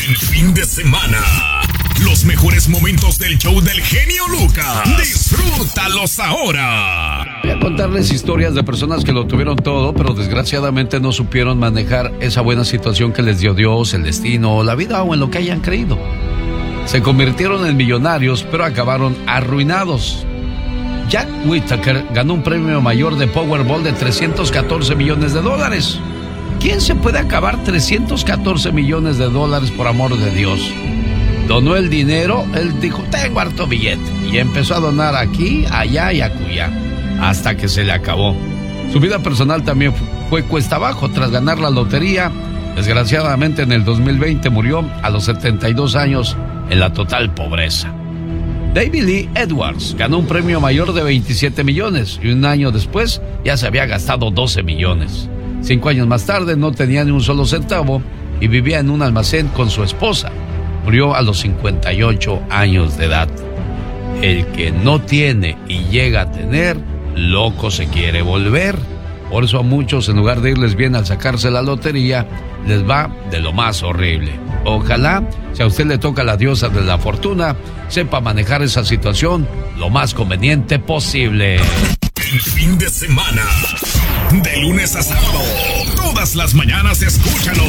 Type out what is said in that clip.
El fin de semana. Los mejores momentos del show del genio Lucas. Disfrútalos ahora. Voy a contarles historias de personas que lo tuvieron todo, pero desgraciadamente no supieron manejar esa buena situación que les dio Dios, el destino, la vida o en lo que hayan creído. Se convirtieron en millonarios, pero acabaron arruinados. Jack Whittaker ganó un premio mayor de Powerball de $314 millones. ¿Quién se puede acabar $314 millones por amor de Dios? Donó el dinero, él dijo, tengo harto billete, y empezó a donar aquí, allá y acullá, hasta que se le acabó. Su vida personal también fue cuesta abajo. Tras ganar la lotería, desgraciadamente en el 2020 murió a los 72 años en la total pobreza. David Lee Edwards ganó un premio mayor de 27 millones y un año después ya se había gastado 12 millones. 5 años más tarde no tenía ni un solo centavo y vivía en un almacén con su esposa. Murió a los 58 años de edad. El que no tiene y llega a tener, loco se quiere volver. Por eso a muchos, en lugar de irles bien al sacarse la lotería, les va de lo más horrible. Ojalá, si a usted le toca la diosa de la fortuna, sepa manejar esa situación lo más conveniente posible. El fin de semana, de lunes a sábado, todas las mañanas escúchalo